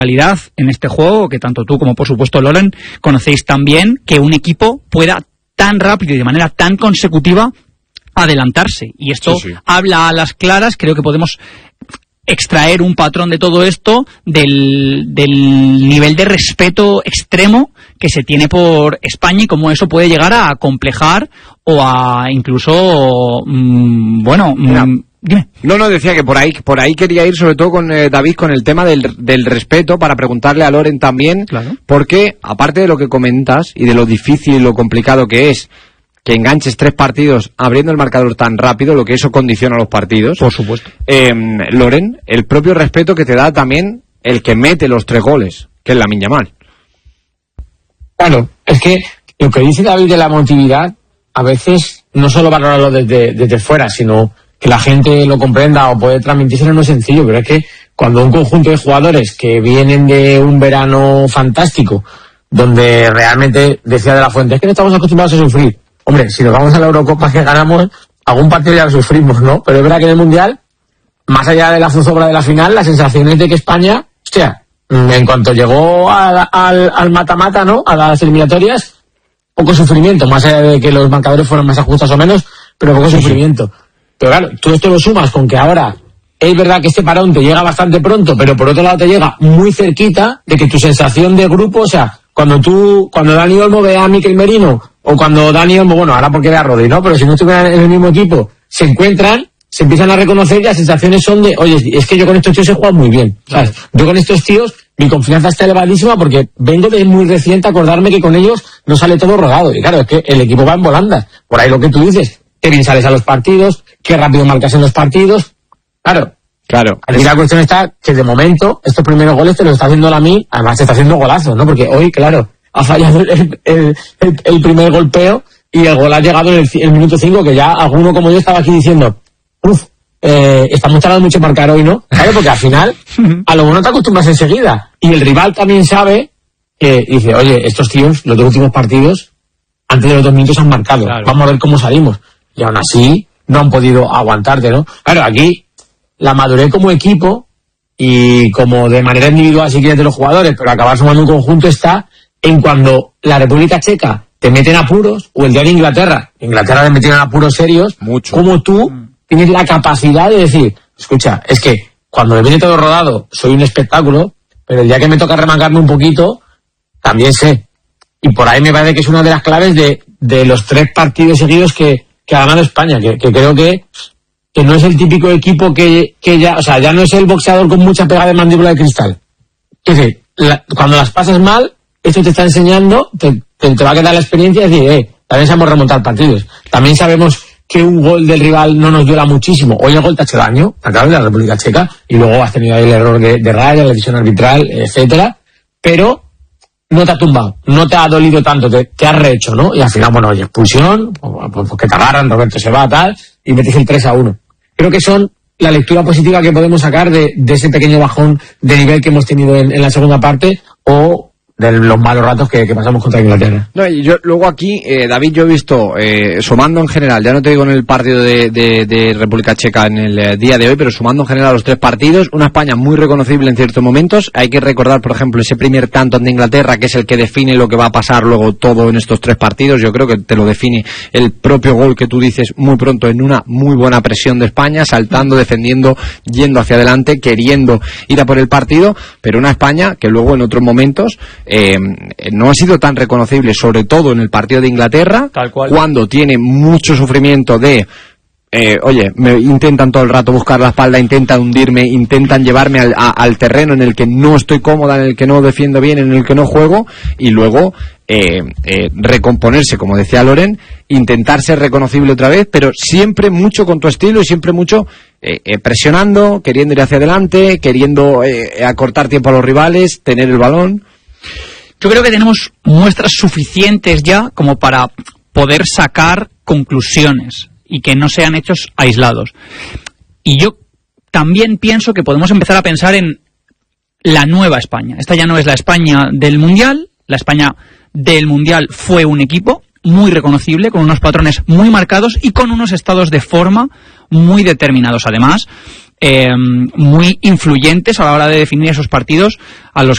realidad en este juego, que tanto tú como por supuesto Loren conocéis tan bien, que un equipo pueda tan rápido y de manera tan consecutiva adelantarse. Y esto habla a las claras. Creo que podemos extraer un patrón de todo esto del nivel de respeto extremo que se tiene por España y cómo eso puede llegar a acomplejar o a incluso dime. No, decía que por ahí quería ir, sobre todo con David, con el tema del respeto, para preguntarle a Loren también, claro. Porque aparte de lo que comentas y de lo difícil y lo complicado que es que enganches 3 partidos abriendo el marcador tan rápido, lo que eso condiciona a los partidos. Por supuesto. Loren, el propio respeto que te da también el que mete los 3 goles, que es Lamine Yamal. Claro, es que lo que dice David de la emotividad, a veces no solo valorarlo desde fuera, sino que la gente lo comprenda o puede transmitírselo no es sencillo, pero es que cuando un conjunto de jugadores que vienen de un verano fantástico, donde realmente, decía De La Fuente, es que no estamos acostumbrados a sufrir. Hombre, si nos vamos a la Eurocopa que ganamos, algún partido ya lo sufrimos, ¿no? Pero es verdad que en el Mundial, más allá de la zozobra de la final, la sensación es de que España, hostia, en cuanto llegó al mata-mata, ¿no? A las eliminatorias, poco sufrimiento, más allá de que los marcadores fueron más ajustes o menos, pero poco sufrimiento. Pero claro, tú esto lo sumas con que ahora es verdad que este parón te llega bastante pronto, pero por otro lado te llega muy cerquita de que tu sensación de grupo, o sea, cuando Dani Olmo ve a Mikel Merino, o cuando Dani Olmo, bueno, ahora porque ve a Rodri, ¿no? Pero si no estuvieran en el mismo equipo, se encuentran, se empiezan a reconocer y las sensaciones son de, oye, es que yo con estos tíos he jugado muy bien, ¿sabes? Yo con estos tíos, mi confianza está elevadísima porque vengo de muy reciente a acordarme que con ellos no sale todo rodado. Y claro, es que el equipo va en volandas. Por ahí lo que tú dices, qué bien sales a los partidos, qué rápido marcas en los partidos. Claro. Aquí la cuestión está que de momento estos primeros goles te los está haciendo Lamine, además te está haciendo golazos, ¿no? Porque hoy, claro, ha fallado el primer golpeo y el gol ha llegado en el minuto 5, que ya alguno como yo estaba aquí diciendo, estamos tardando mucho en marcar hoy, ¿no? Claro, porque al final a lo bueno te acostumbras enseguida. Y el rival también sabe que dice, oye, estos tíos, los 2 últimos partidos, antes de los 2 minutos han marcado. Claro. Vamos a ver cómo salimos. Y aún así no han podido aguantarte, ¿no? Claro, aquí la madurez como equipo y como de manera individual si quieres de los jugadores, pero acabar sumando un conjunto está en cuando la República Checa te mete en apuros, o el día de Inglaterra le metieron en apuros serios, mucho. Como tú tienes la capacidad de decir, escucha, es que cuando me viene todo rodado soy un espectáculo, pero el día que me toca remangarme un poquito también sé. Y por ahí me parece que es una de las claves de los 3 partidos seguidos que ha ganado España, que creo que no es el típico equipo que ya, o sea, ya no es el boxeador con mucha pegada de mandíbula de cristal. Es decir, cuando las pasas mal, esto te está enseñando, te va a quedar la experiencia de decir, también sabemos remontar partidos. También sabemos que un gol del rival no nos duela muchísimo. Hoy el gol te ha hecho daño, acá en la República Checa, y luego has tenido ahí el error de raya, la decisión arbitral, etcétera, pero no te ha tumbado, no te ha dolido tanto, te has rehecho, ¿no? Y al final, bueno, oye, expulsión, pues que te agarran, Roberto se va, tal, y metes el 3-1. Creo que son la lectura positiva que podemos sacar de ese pequeño bajón de nivel que hemos tenido en la segunda parte, o de los malos ratos que pasamos contra Inglaterra. No, y yo luego aquí, David, yo he visto, sumando en general, ya no te digo en el partido de República Checa en el día de hoy, pero sumando en general los 3 partidos, una España muy reconocible en ciertos momentos. Hay que recordar, por ejemplo, ese primer tanto de Inglaterra, que es el que define lo que va a pasar luego todo en estos 3 partidos. Yo creo que te lo define el propio gol que tú dices muy pronto, en una muy buena presión de España, saltando, defendiendo, yendo hacia adelante, queriendo ir a por el partido, pero una España que luego en otros momentos no ha sido tan reconocible, sobre todo en el partido de Inglaterra, cuando tiene mucho sufrimiento de me intentan todo el rato buscar la espalda, intentan hundirme, intentan llevarme al terreno en el que no estoy cómoda, en el que no defiendo bien, en el que no juego, y luego recomponerse, como decía Loren, intentar ser reconocible otra vez, pero siempre mucho con tu estilo y siempre mucho presionando, queriendo ir hacia adelante, queriendo acortar tiempo a los rivales, tener el balón. Yo creo que tenemos muestras suficientes ya como para poder sacar conclusiones y que no sean hechos aislados. Y yo también pienso que podemos empezar a pensar en la nueva España. Esta ya no es la España del Mundial. La España del Mundial fue un equipo muy reconocible, con unos patrones muy marcados y con unos estados de forma muy determinados. Además, muy influyentes a la hora de definir esos partidos a los